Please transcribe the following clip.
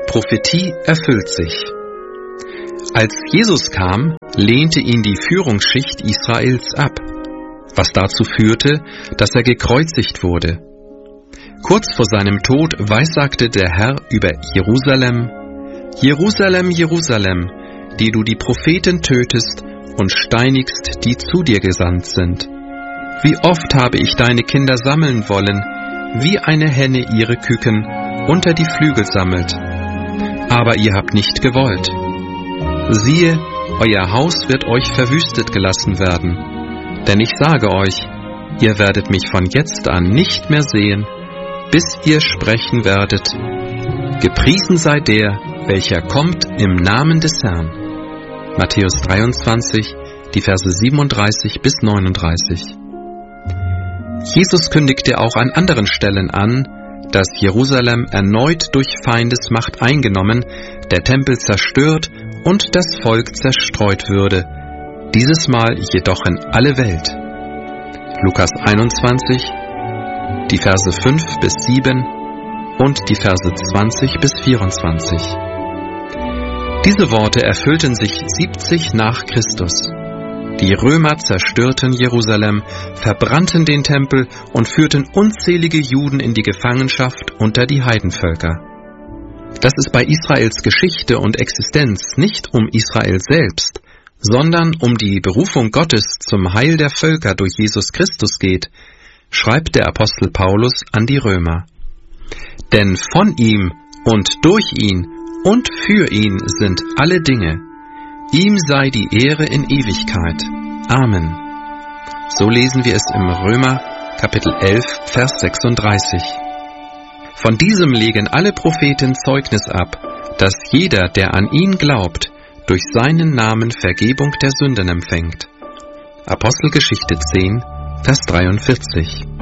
Prophetie erfüllt sich. Als Jesus kam, lehnte ihn die Führungsschicht Israels ab, was dazu führte, dass er gekreuzigt wurde. Kurz vor seinem Tod weissagte der Herr über Jerusalem: Jerusalem, Jerusalem, die du die Propheten tötest und steinigst, die zu dir gesandt sind. Wie oft habe ich deine Kinder sammeln wollen, wie eine Henne ihre Küken unter die Flügel sammelt. Aber ihr habt nicht gewollt. Siehe, euer Haus wird euch verwüstet gelassen werden. Denn ich sage euch, ihr werdet mich von jetzt an nicht mehr sehen, bis ihr sprechen werdet: Gepriesen sei der, welcher kommt im Namen des Herrn. Matthäus 23, die Verse 37 bis 39. Jesus kündigte auch an anderen Stellen an, dass Jerusalem erneut durch Feindesmacht eingenommen, der Tempel zerstört und das Volk zerstreut würde, dieses Mal jedoch in alle Welt. Lukas 21, die Verse 5 bis 7 und die Verse 20 bis 24. Diese Worte erfüllten sich 70 nach Christus. Die Römer zerstörten Jerusalem, verbrannten den Tempel und führten unzählige Juden in die Gefangenschaft unter die Heidenvölker. Dass es bei Israels Geschichte und Existenz nicht um Israel selbst, sondern um die Berufung Gottes zum Heil der Völker durch Jesus Christus geht, schreibt der Apostel Paulus an die Römer. Denn von ihm und durch ihn und für ihn sind alle Dinge. Ihm sei die Ehre in Ewigkeit. Amen. So lesen wir es im Römer Kapitel 11, Vers 36. Von diesem legen alle Propheten Zeugnis ab, dass jeder, der an ihn glaubt, durch seinen Namen Vergebung der Sünden empfängt. Apostelgeschichte 10, Vers 43.